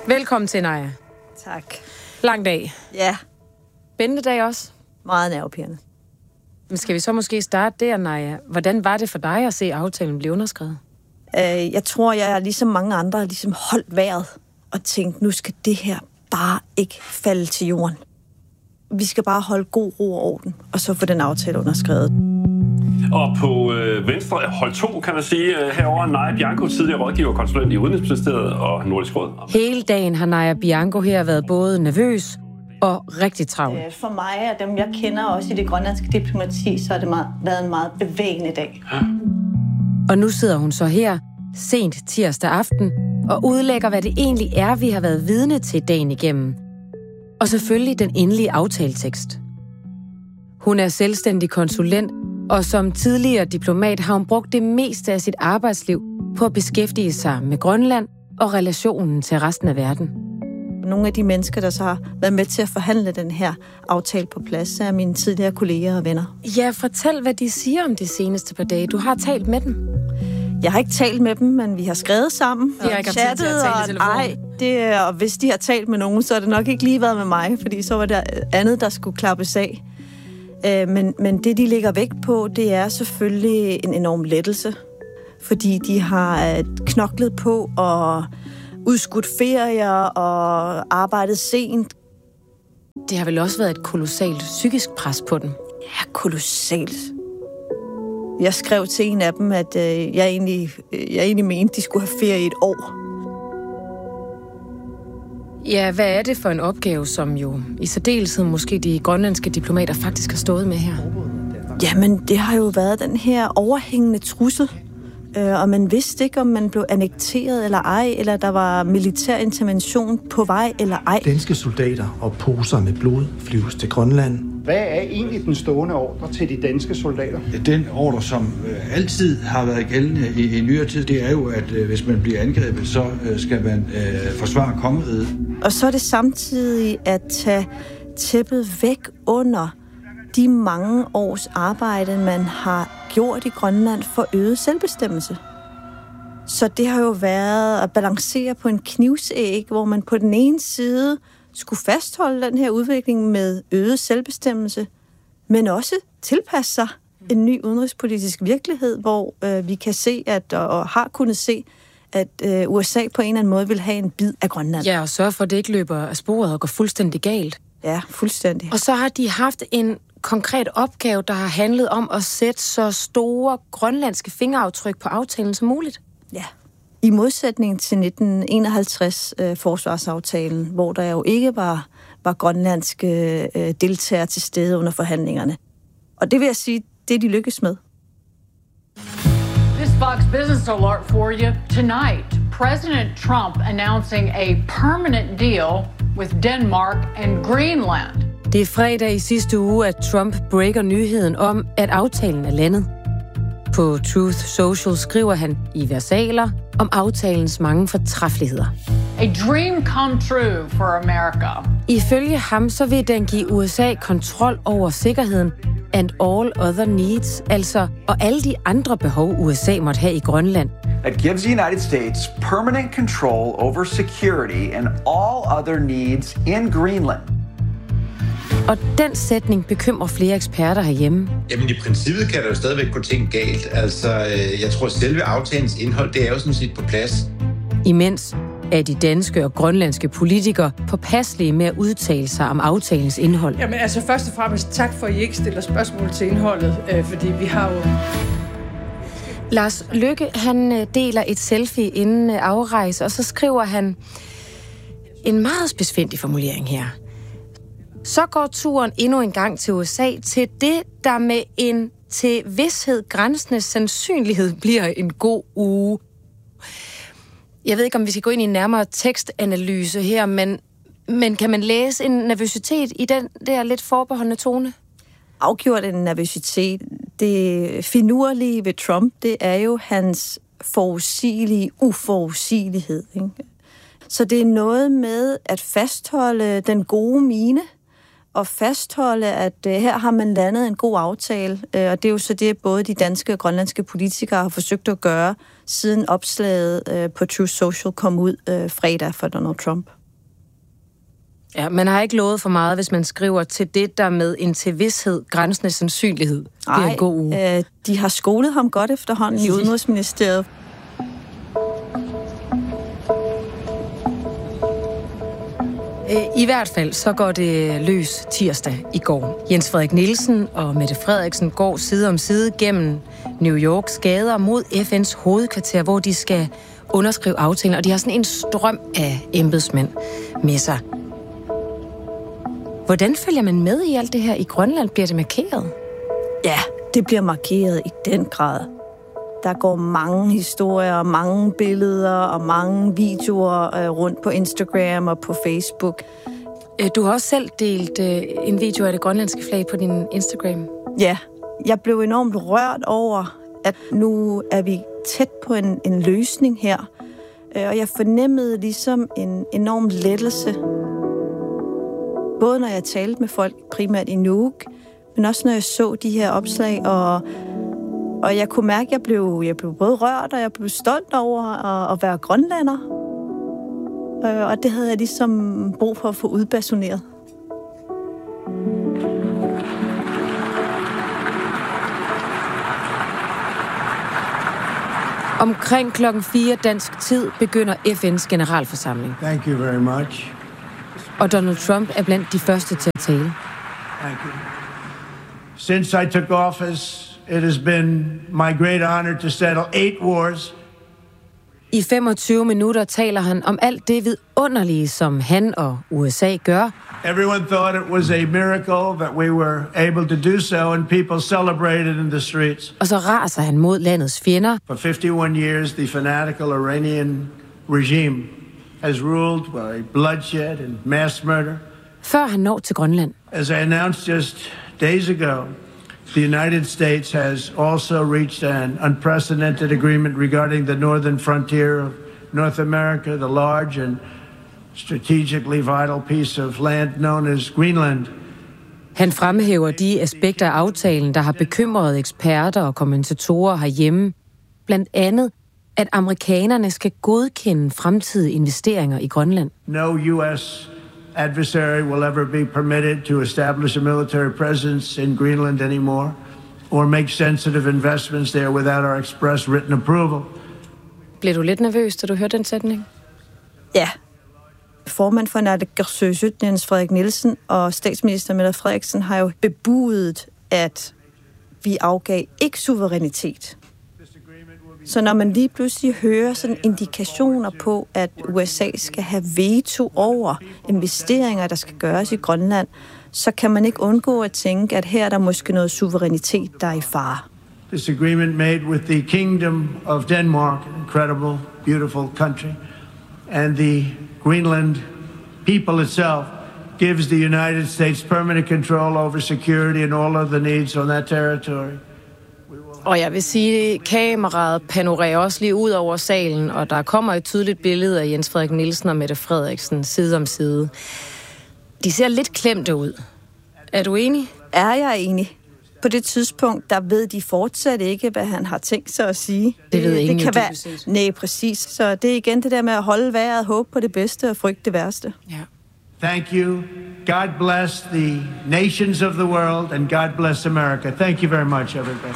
Velkommen til, Naja. Tak. Lang dag. Ja. Spændende dag også. Meget nervepirrende. Men skal vi så måske starte der, Naja? Hvordan var det for dig at se aftalen blive underskrevet? Jeg tror, jeg ligesom mange andre ligesom holdt vejret og tænkte, nu skal det her bare ikke falde til jorden. Vi skal bare holde god ro og orden, og så få den aftale underskrevet. Og på venstre hold 2, kan man sige, herover Naja Bianco, tidligere rådgiver og konsulent i Udenrigsministeriet og Nordisk Råd. Hele dagen har Naja Bianco her været både nervøs og rigtig travl. For mig og dem, jeg kender også i det grønlandske diplomati, så har det været en meget bevægende dag. Ja. Og nu sidder hun så her, sent tirsdag aften, og udlægger, hvad det egentlig er, vi har været vidne til dagen igennem. Og selvfølgelig den endelige aftaletekst. Hun er selvstændig konsulent, og som tidligere diplomat har hun brugt det meste af sit arbejdsliv på at beskæftige sig med Grønland og relationen til resten af verden. Nogle af de mennesker, der så har været med til at forhandle den her aftale på plads, er mine tidligere kolleger og venner. Ja, fortæl, hvad de siger om de seneste par dage. Du har talt med dem. Jeg har ikke talt med dem, men vi har skrevet sammen. De har ikke haft tid til at tale i telefonen. Og hvis de har talt med nogen, så har det nok ikke lige været med mig, fordi så var der andet, der skulle klappes af. Men det, de lægger vægt på, det er selvfølgelig en enorm lettelse. Fordi de har knoklet på og udskudt ferier og arbejdet sent. Det har vel også været et kolossalt psykisk pres på dem? Ja, kolossalt. Jeg skrev til en af dem, at jeg egentlig mente, de skulle have ferie i et år. Ja, hvad er det for en opgave, som jo i særdeleshed måske de grønlandske diplomater faktisk har stået med her? Jamen, det har jo været den her overhængende trussel. Og man vidste ikke, om man blev annekteret eller ej, eller der var militær intervention på vej eller ej. Danske soldater og poser med blod flyves til Grønland. Hvad er egentlig den stående ordre til de danske soldater? Den ordre, som altid har været gældende i nyere tid, det er jo, at hvis man bliver angrebet, så skal man forsvare kongeriget. Og så er det samtidig at tage tæppet væk under de mange års arbejde, man har gjort i Grønland for øget selvbestemmelse. Så det har jo været at balancere på en knivsæg, hvor man på den ene side skulle fastholde den her udvikling med øget selvbestemmelse, men også tilpasse sig en ny udenrigspolitisk virkelighed, hvor vi kan se, og har kunnet se, at USA på en eller anden måde vil have en bid af Grønland. Ja, og sørge for, at det ikke løber af sporet og går fuldstændig galt. Ja, fuldstændig. Og så har de haft en konkret opgave, der har handlet om at sætte så store grønlandske fingeraftryk på aftalen som muligt. Ja. I modsætning til 1951 forsvarsaftalen, hvor der jo ikke var grønlandske deltagere til stede under forhandlingerne. Og det vil jeg sige, det de lykkes med. This Fox Business alert for you tonight. President Trump announcing a permanent deal with Denmark and Greenland. Det er fredag i sidste uge, at Trump breaker nyheden om, at aftalen er landet. På Truth Social skriver han i versaler om aftalens mange fortræffeligheder. A dream come true for America. Ifølge ham så vil den give USA kontrol over sikkerheden and all other needs, altså og alle de andre behov, USA måtte have i Grønland. It gives the United States permanent control over security and all other needs in Greenland. Og den sætning bekymrer flere eksperter herhjemme. Jamen i princippet kan der jo stadigvæk gå ting galt. Altså, jeg tror selve aftalens indhold, det er jo sådan set på plads. Imens er de danske og grønlandske politikere påpasselige med at udtale sig om aftalens indhold. Jamen altså først og fremmest tak for, at I ikke stiller spørgsmål til indholdet, fordi vi har jo... Lars Løkke, han deler et selfie inden afrejse, og så skriver han en meget spidsfindig formulering her. Så går turen endnu en gang til USA til det, der med en til vished grænsende sandsynlighed bliver en god uge. Jeg ved ikke, om vi skal gå ind i en nærmere tekstanalyse her, men kan man læse en nervøsitet i den der lidt forbeholdende tone? Afgjort en nervøsitet. Det finurlige ved Trump, det er jo hans forudsigelige uforudsigelighed. Ikke? Så det er noget med at fastholde den gode mine, og fastholde, at her har man landet en god aftale. Og det er jo så det, både de danske og grønlandske politikere har forsøgt at gøre, siden opslaget på Truth Social kom ud fredag for Donald Trump. Ja, man har ikke lovet for meget, hvis man skriver til det, der med en til vished grænsende sandsynlighed. Det er en god uge. De har skolet ham godt efterhånden i Udenrigsministeriet. I hvert fald så går det løs tirsdag i går. Jens Frederik Nielsen og Mette Frederiksen går side om side gennem New Yorks gader mod FN's hovedkvarter, hvor de skal underskrive aftalen, og de har sådan en strøm af embedsmænd med sig. Hvordan følger man med i alt det her? I Grønland bliver det markeret? Ja, det bliver markeret i den grad. Der går mange historier, mange billeder og mange videoer rundt på Instagram og på Facebook. Du har også selv delt en video af det grønlandske flag på din Instagram. Ja, jeg blev enormt rørt over, at nu er vi tæt på en løsning her. Og jeg fornemmede ligesom en enorm lettelse. Både når jeg talte med folk, primært i Nuuk, men også når jeg så de her opslag, og jeg kunne mærke, at jeg blev både rørt, og jeg blev stolt over at være grønlænder. Og det havde jeg ligesom brug for at få udbasuneret. Omkring 4:00 dansk tid begynder FN's generalforsamling. Thank you very much. Og Donald Trump er blandt de første til at tale. Thank you. Since I took office, it has been my great honor to settle 8 wars. I 25 minutter taler han om alt det vidunderlige, som han og USA gør. Everyone thought it was a miracle that we were able to do so, and people celebrated in the streets. Og så raser han mod landets fjender. For 51 years, the fanatical Iranian regime has ruled by bloodshed and mass murder. Før han når til Grønland. As I announced just days ago, the United States has also reached an unprecedented agreement regarding the northern frontier of North America, the large and strategically vital piece of land known as Greenland. Han fremhæver de aspekter af aftalen, der har bekymret eksperter og kommentatorer herhjemme. Blandt andet, at amerikanerne skal godkende fremtidige investeringer i Grønland. No U.S. adversary will ever be permitted to establish a military presence in Greenland anymore, or make sensitive investments there without our express written approval. Blev du lidt nervøs, da du hørte den sætning? Ja. Formand for naalakkersuisut, Jens Frederik Nielsen, og statsminister Mette Frederiksen har jo bebudet, at vi afgav ikke suverænitet. Så når man lige pludselig hører sådan indikationer på, at USA skal have veto over investeringer, der skal gøres i Grønland, så kan man ikke undgå at tænke, at her er der måske noget suverænitet, der er i fare. This agreement made with the Kingdom of Denmark, an incredible, beautiful country, and the Greenland people itself gives the United States permanent control over security and all other needs on that territory. Og jeg vil sige, at kameraet panorerer også lige ud over salen, og der kommer et tydeligt billede af Jens Frederik Nielsen og Mette Frederiksen side om side. De ser lidt klemte ud. Er du enig? Er jeg enig? På det tidspunkt, der ved de fortsat ikke, hvad han har tænkt sig at sige. Det ved ingen. Det kan være. Nej, præcis. Så det er igen det der med at holde vejret, håbe på det bedste og frygte det værste. Ja. Thank you. God bless the nations of the world, and God bless America. Thank you very much, everybody.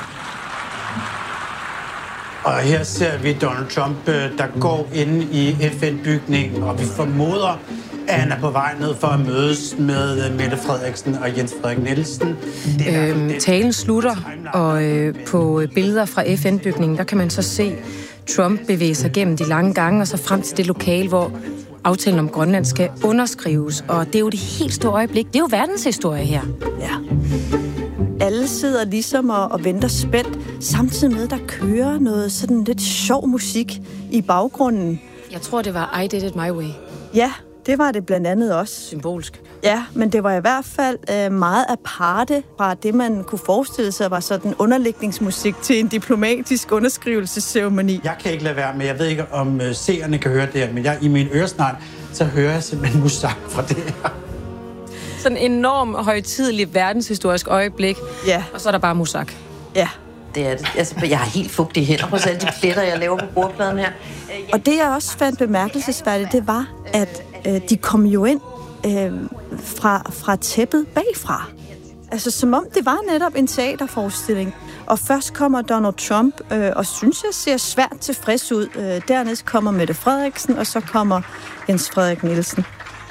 Og her ser vi Donald Trump, der går inde i FN-bygningen, og vi formoder, at han er på vej ned for at mødes med Mette Frederiksen og Jens Frederik Nielsen. Talen slutter, og på billeder fra FN-bygningen, der kan man så se Trump bevæge sig gennem de lange gange, og så frem til det lokale, hvor aftalen om Grønland skal underskrives. Og det er jo det helt store øjeblik. Det er jo verdenshistorie her. Ja. Alle sidder ligesom og venter spændt, samtidig med, der kører noget sådan lidt sjov musik i baggrunden. Jeg tror, det var I Did It My Way. Ja, det var det blandt andet også. Symbolsk. Ja, men det var i hvert fald meget aparte fra det, man kunne forestille sig var sådan underlægningsmusik til en diplomatisk underskrivelsesceremoni. Jeg kan ikke lade være med, jeg ved ikke, om seerne kan høre det her, men i min øresnegl, så hører jeg simpelthen musik fra det her. Sådan en enorm højtidelig verdenshistorisk øjeblik. Ja. Og så er der bare musak. Ja. Det er det. Altså, jeg har helt fugtige hænder på alle de pletter, jeg laver på bordpladen her. Og det, jeg også fandt bemærkelsesværdigt, det var, at de kom jo ind fra tæppet bagfra. Altså, som om det var netop en teaterforestilling. Og først kommer Donald Trump, og synes jeg ser svært tilfreds ud. Dernæst kommer Mette Frederiksen, og så kommer Jens Frederik Nielsen.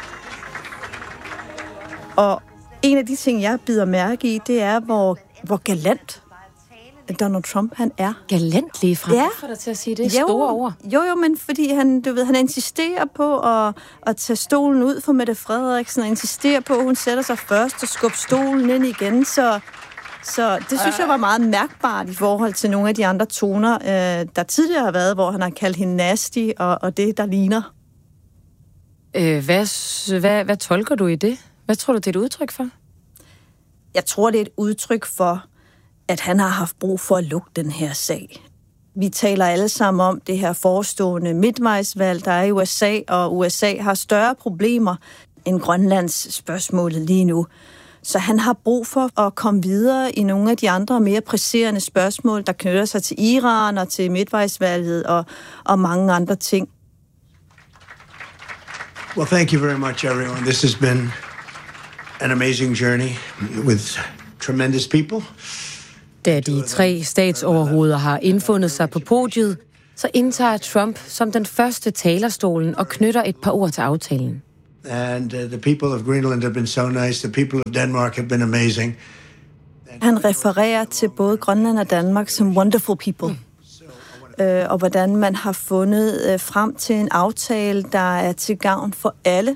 Og en af de ting, jeg bider mærke i, det er, hvor galant Donald Trump han er. Galant lige fra. Ja. Hvorfor er der til at sige det? Store ord. Jo, men fordi han insisterer på at tage stolen ud for Mette Frederiksen, og insisterer på, at hun sætter sig først og skubber stolen ind igen, så det synes jeg var meget mærkbart i forhold til nogle af de andre toner, der tidligere har været, hvor han har kaldt hende nasty og det, der ligner. Hvad tolker du i det? Hvad tror du, det er et udtryk for? Jeg tror, det er et udtryk for, at han har haft brug for at lukke den her sag. Vi taler alle sammen om det her forestående midtvejsvalg, der er i USA, og USA har større problemer end Grønlands spørgsmålet lige nu. Så han har brug for at komme videre i nogle af de andre mere presserende spørgsmål, der knytter sig til Iran og til midtvejsvalget og mange andre ting. Well, thank you very much, everyone. This has been an amazing journey with tremendous people. Da de 3 statsoverhoveder har indfundet sig på podiet, så indtager Trump som den første talerstolen og knytter et par ord til aftalen. And the people of Greenland have been so nice. The people of Denmark have been amazing. Han refererer til både Grønland og Danmark som wonderful people. Og hvordan man har fundet frem til en aftale, der er til gavn for alle.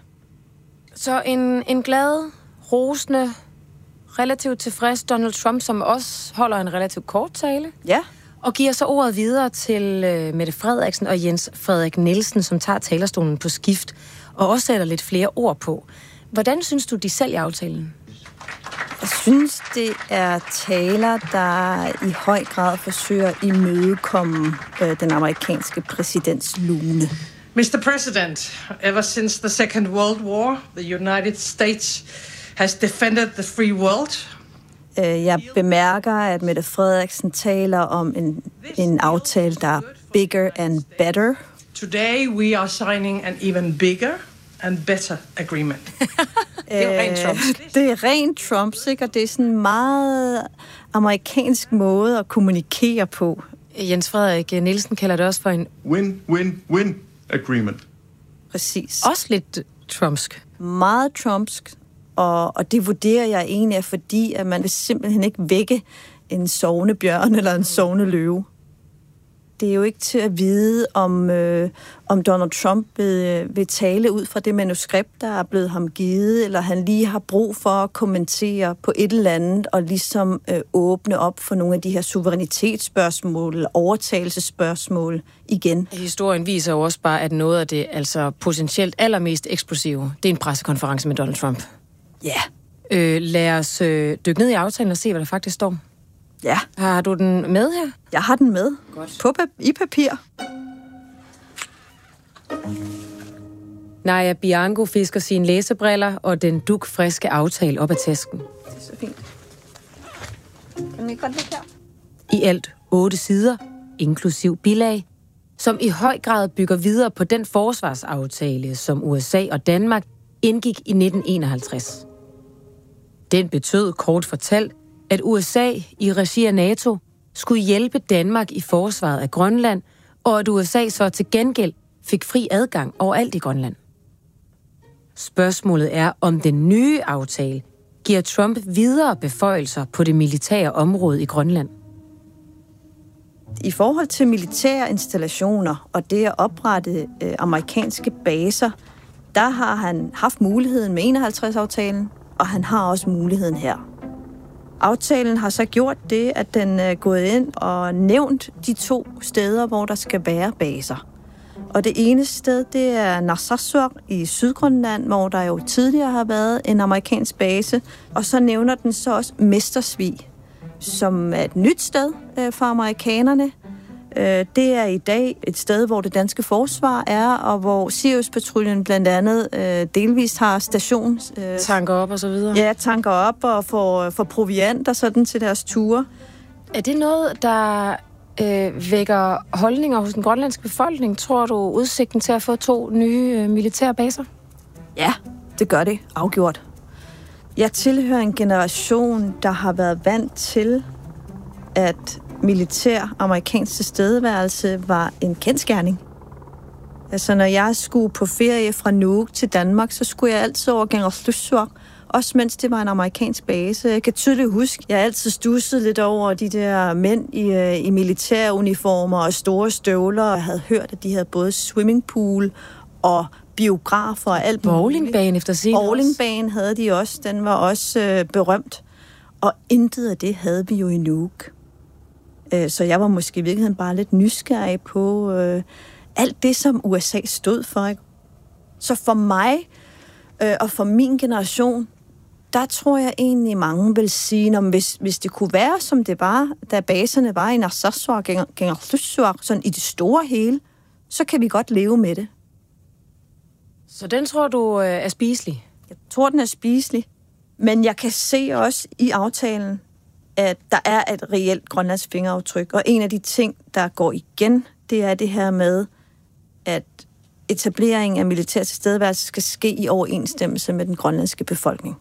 Så en glad, rosende, relativt tilfreds Donald Trump, som også holder en relativt kort tale. Ja. Og giver så ordet videre til Mette Frederiksen og Jens Frederik Nielsen, som tager talerstolen på skift, og også sætter lidt flere ord på. Hvordan synes du, de sælger aftalen? Jeg synes, det er taler, der i høj grad forsøger at imødekomme den amerikanske præsidents lune. Mr. President, ever since the Second World War, the United States has defended the free world. Jeg bemærker, at Mette Frederiksen taler om en aftale, der er bigger and better. Today we are signing an even bigger and better agreement. Det er rent Trumps. Det er rent Trumps, ikke? Og det er sådan en meget amerikansk måde at kommunikere på. Jens Frederik Nielsen kalder det også for en win-win-win agreement. Præcis. Også lidt trumpsk. Meget trumpsk. Og det vurderer jeg egentlig er fordi, at man vil simpelthen ikke vække en sovende bjørn eller en sovende løve. Det er jo ikke til at vide, om Donald Trump vil tale ud fra det manuskript, der er blevet ham givet, eller han lige har brug for at kommentere på et eller andet, og ligesom åbne op for nogle af de her suverænitetsspørgsmål, eller overtagelsesspørgsmål igen. Historien viser jo også bare, at noget af det altså potentielt allermest eksplosive, det er en pressekonference med Donald Trump. Ja. Lad os dykke ned i aftalen og se, hvad der faktisk står. Ja. Har du den med her? Jeg har den med. Godt. I papir. Naja Bianco fisker sine læsebriller og den dugfriske aftale op af tasken. Det er så fint. Kan vi godt ligge her? I alt 8 sider, inklusiv bilag, som i høj grad bygger videre på den forsvarsaftale, som USA og Danmark indgik i 1951. Den betød kort fortalt, at USA i regi af NATO skulle hjælpe Danmark i forsvaret af Grønland, og at USA så til gengæld fik fri adgang overalt i Grønland. Spørgsmålet er, om den nye aftale giver Trump videre beføjelser på det militære område i Grønland. I forhold til militære installationer og det at oprette amerikanske baser, der har han haft muligheden med 51-aftalen, og han har også muligheden her. Aftalen har så gjort det, at den er gået ind og nævnt de 2 steder, hvor der skal være baser. Og det ene sted, det er Narsarsuaq i Sydgrønland, hvor der jo tidligere har været en amerikansk base. Og så nævner den så også Mestersvig, som er et nyt sted for amerikanerne. Det er i dag et sted, hvor det danske forsvar er, og hvor Sirius-patruljen blandt andet delvist har station. Tanker op og så videre. Ja, tanker op og får proviant og sådan til deres ture. Er det noget, der vækker holdninger hos den grønlandske befolkning? Tror du udsigten til at få 2 nye militære baser? Ja, Det gør det, afgjort. Jeg tilhører en generation, der har været vant til, at militær amerikansk tilstedeværelse var en kendsgerning. Altså, når jeg skulle på ferie fra Nuuk til Danmark, så skulle jeg altid over Kangerlussuaq, også mens det var en amerikansk base. Jeg kan tydeligt huske, jeg altid stussede lidt over de der mænd i militæruniformer og store støvler. Jeg havde hørt, at de havde både swimmingpool og biografer og alt. Bowlingbane efter sin. Bowlingbane havde de også. Den var også berømt. Og intet af det havde vi jo i Nuuk. Så jeg var måske i virkeligheden bare lidt nysgerrig på alt det, som USA stod for. Ikke? Så for mig og for min generation, der tror jeg egentlig, mange vil sige, hvis det kunne være, som det var, da baserne var i Narsarsuaq og Kangerlussuaq, sådan i det store hele, så kan vi godt leve med det. Så den tror du er spiselig? Jeg tror, den er spiselig. Men jeg kan se også i aftalen, at der er et reelt grønlandsk fingeraftryk. Og en af de ting, der går igen, det er det her med, at etableringen af militær tilstedeværelse skal ske i overensstemmelse med den grønlandske befolkning.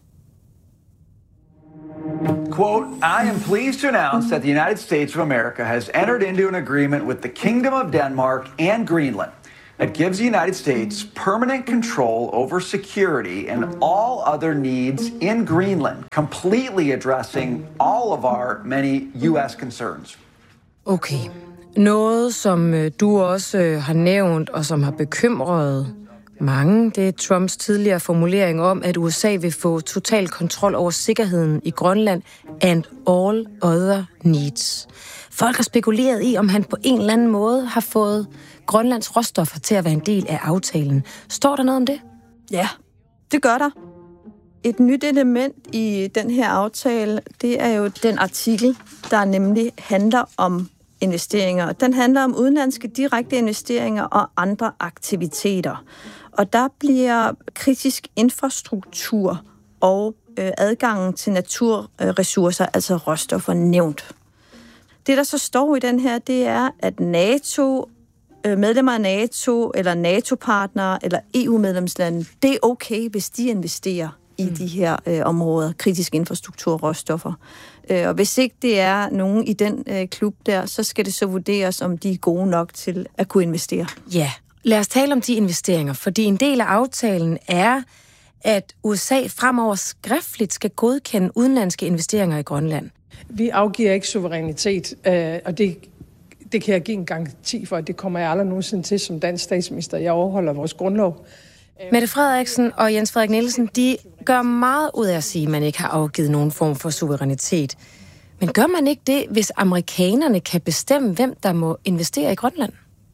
Quote, I am pleased to announce that the United States of America has entered into an agreement with the Kingdom of Denmark and Greenland that gives the United States permanent control over security and all other needs in Greenland, completely addressing all of our many U.S. concerns. Okay. Noget, som du også har nævnt, og som har bekymret mange, det er Trumps tidligere formulering om, at USA vil få total kontrol over sikkerheden i Grønland and all other needs. Folk har spekuleret i, om han på en eller anden måde har fået Grønlands råstoffer til at være en del af aftalen. Står der noget om det? Ja, det gør der. Et nyt element i den her aftale, det er jo den artikel, der nemlig handler om investeringer. Den handler om udenlandske direkte investeringer og andre aktiviteter. Og der bliver kritisk infrastruktur og adgangen til naturressourcer, altså råstoffer, nævnt. Det, der så står i den her, det er, at NATO, medlemmer af NATO eller NATO-partnere eller EU-medlemslande, det er okay, hvis de investerer i de her områder, kritisk infrastruktur og råstoffer. Og hvis ikke det er nogen i den klub der, så skal det så vurderes, om de er gode nok til at kunne investere. Ja, lad os tale om de investeringer, fordi en del af aftalen er, at USA fremover skriftligt skal godkende udenlandske investeringer i Grønland. Vi afgiver ikke suverænitet, og det kan jeg give en garanti for, at det kommer jeg aldrig nogensinde til som dansk statsminister. Jeg overholder vores grundlov. Mette Frederiksen og Jens Frederik Nielsen, de gør meget ud af at sige, at man ikke har afgivet nogen form for suverænitet. Men gør man ikke det, hvis amerikanerne kan bestemme, hvem der må investere i Grønland?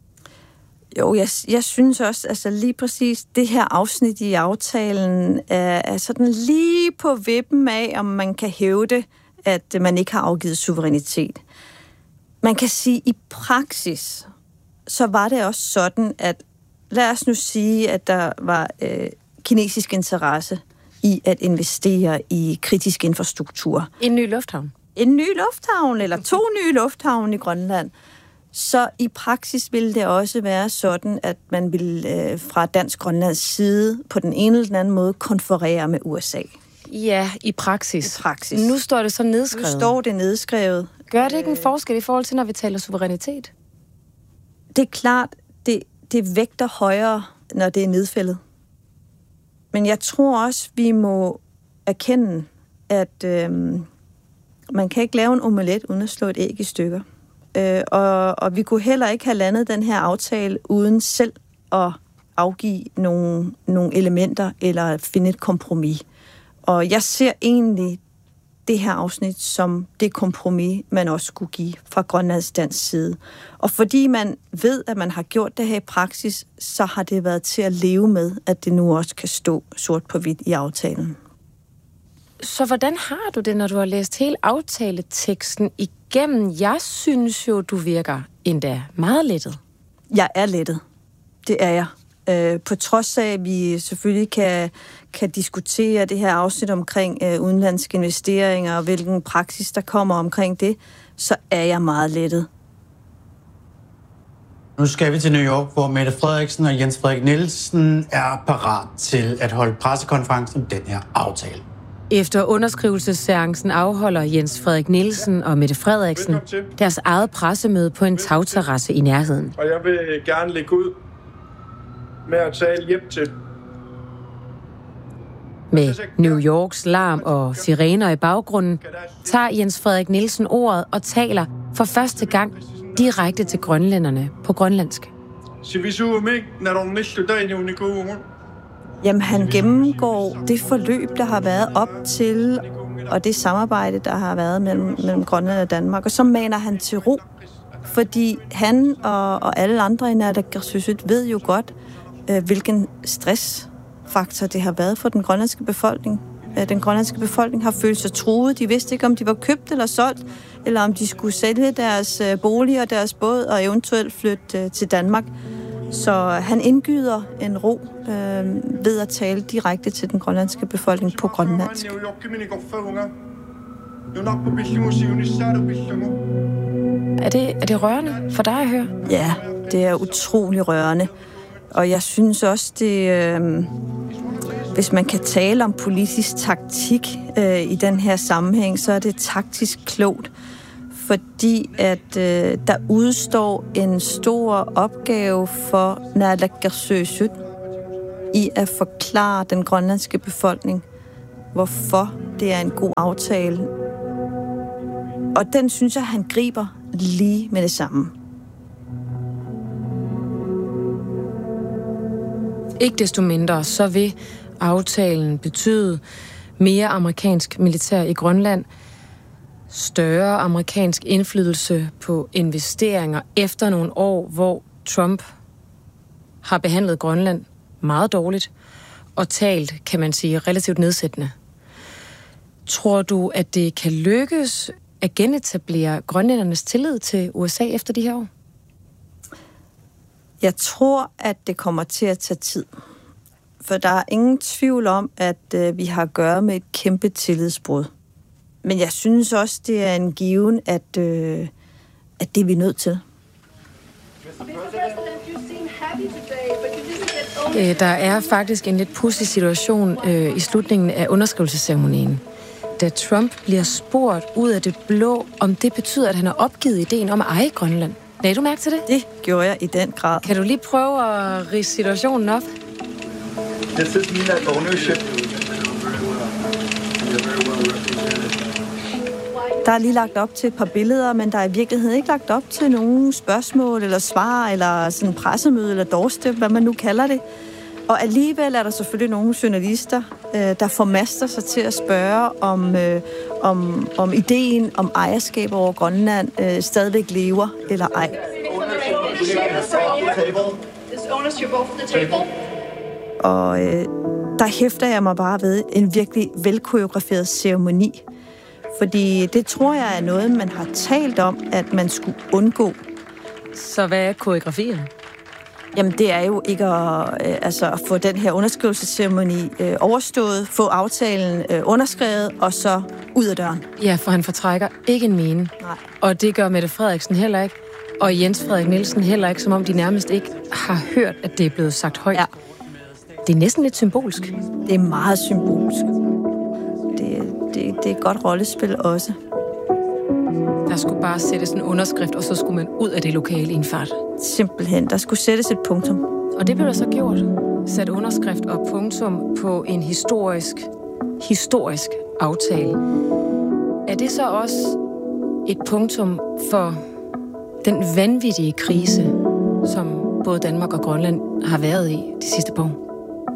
Jo, jeg synes også, altså lige præcis det her afsnit i aftalen er sådan lige på vippen af, om man kan hævde, at man ikke har afgivet suverænitet. Man kan sige, at i praksis, så var det også sådan, at lad os nu sige, at der var kinesisk interesse i at investere i kritisk infrastruktur. En ny lufthavn? En ny lufthavn, eller 2 nye lufthavne i Grønland. Så i praksis ville det også være sådan, at man ville fra Dansk-Grønlands side på den ene eller den anden måde konferere med USA. Ja, i praksis. I praksis. Nu står det så nedskrevet. Nu står det nedskrevet. Gør det ikke en forskel i forhold til, når vi taler suverænitet? Det er klart, det vægter højere, når det er nedfældet. Men jeg tror også, vi må erkende, at man kan ikke lave en omelet uden at slå et æg i stykker. Og vi kunne heller ikke have landet den her aftale uden selv at afgive nogle elementer eller finde et kompromis. Og jeg ser egentlig det her afsnit som det kompromis, man også skulle give fra Grønlands dansk side. Og fordi man ved, at man har gjort det her i praksis, så har det været til at leve med, at det nu også kan stå sort på hvidt i aftalen. Så hvordan har du det, når du har læst hele aftaleteksten igennem? Jeg synes jo, du virker endda meget lettet. Jeg er lettet. Det er jeg. På trods af, at vi selvfølgelig kan diskutere det her afsnit omkring udenlandske investeringer og hvilken praksis, der kommer omkring det, så er jeg meget lettet. Nu skal vi til New York, hvor Mette Frederiksen og Jens Frederik Nielsen er parat til at holde pressekonference om den her aftale. Efter underskrivelsesseancen afholder Jens Frederik Nielsen og Mette Frederiksen deres eget pressemøde på en tagterrasse i nærheden. Og jeg vil gerne lægge ud med at tale hjem til. Med New Yorks larm og sirener i baggrunden, tager Jens Frederik Nielsen ordet og taler for første gang direkte til grønlænderne på grønlandsk. Jamen, han gennemgår det forløb, der har været op til, og det samarbejde, der har været mellem Grønland og Danmark. Og så maner han til ro, fordi han og alle andre i Naalakkersuisut ved jo godt, hvilken stressfaktor det har været for den grønlandske befolkning. Den grønlandske befolkning har følt sig truet. De vidste ikke, om de var købt eller solgt, eller om de skulle sælge deres bolig og deres båd og eventuelt flytte til Danmark. Så han indgyder en ro ved at tale direkte til den grønlandske befolkning på grønlandsk. Er det rørende for dig at høre? Ja, det er utrolig rørende. Og jeg synes også, det hvis man kan tale om politisk taktik i den her sammenhæng, så er det taktisk klogt. Fordi at der udstår en stor opgave for Naalakkersuisut i at forklare den grønlandske befolkning, hvorfor det er en god aftale. Og den synes jeg, han griber lige med det samme. Ikke desto mindre, så vil aftalen betyde mere amerikansk militær i Grønland, større amerikansk indflydelse på investeringer efter nogle år, hvor Trump har behandlet Grønland meget dårligt og talt, kan man sige, relativt nedsættende. Tror du, at det kan lykkes at genetablere grønlændernes tillid til USA efter de her år? Jeg tror, at det kommer til at tage tid. For der er ingen tvivl om, at vi har at gøre med et kæmpe tillidsbrud. Men jeg synes også, det er en given, at det er vi nødt til. Der er faktisk en lidt pudsig situation i slutningen af underskrivelsesceremonien. Da Trump bliver spurgt ud af det blå, om det betyder, at han har opgivet ideen om at eje Grønland. Lagde du mærke til det? Det gjorde jeg i den grad. Kan du lige prøve at ridse situationen op? This is mean that ownership. Der er lige lagt op til et par billeder, men der er i virkeligheden ikke lagt op til nogen spørgsmål eller svar, eller sådan pressemøde eller doorstep, hvad man nu kalder det. Og alligevel er der selvfølgelig nogle journalister, der formaster sig til at spørge, om ideen om ejerskab over Grønland stadigvæk lever eller ej. Og der hæfter jeg mig bare ved en virkelig velkoreograferet ceremoni. Fordi det tror jeg er noget, man har talt om, at man skulle undgå. Så hvad er koreografien? Jamen, det er jo ikke at få den her underskrivelsesceremoni overstået, få aftalen underskrevet, og så ud af døren. Ja, for han fortrækker ikke en mine. Nej. Og det gør Mette Frederiksen heller ikke. Og Jens Frederik Nielsen heller ikke, som om de nærmest ikke har hørt, at det er blevet sagt højt. Ja. Det er næsten lidt symbolsk. Det er meget symbolsk. Det er et godt rollespil også. Der skulle bare sættes en underskrift, og så skulle man ud af det lokale i en fart. Simpelthen. Der skulle sættes et punktum. Og det blev der så gjort. Sat underskrift og punktum på en historisk aftale. Er det så også et punktum for den vanvittige krise, som både Danmark og Grønland har været i de sidste par år?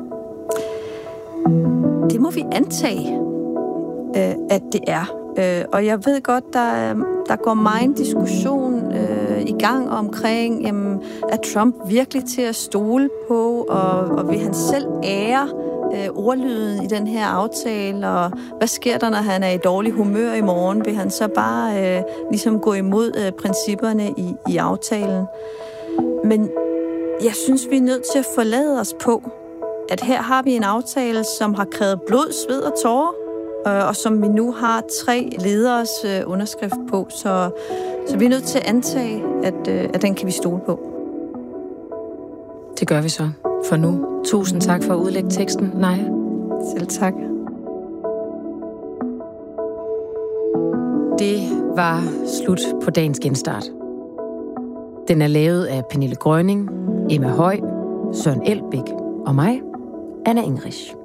Det må vi antage, at det er. Og jeg ved godt, der går meget en diskussion i gang omkring, jamen, er Trump virkelig til at stole på, og vil han selv ære ordlyden i den her aftale, og hvad sker der, når han er i dårlig humør i morgen? Vil han så bare ligesom gå imod principperne i aftalen? Men jeg synes, vi er nødt til at forlade os på, at her har vi en aftale, som har krævet blod, sved og tårer, og som vi nu har 3 lederes underskrift på. Så vi er nødt til at antage, at den kan vi stole på. Det gør vi så for nu. Tusind tak for at udlægge teksten, Naja. Selv tak. Det var slut på dagens genstart. Den er lavet af Pernille Grønning, Emma Høj, Søren Elbæk og mig, Anna Ingrich.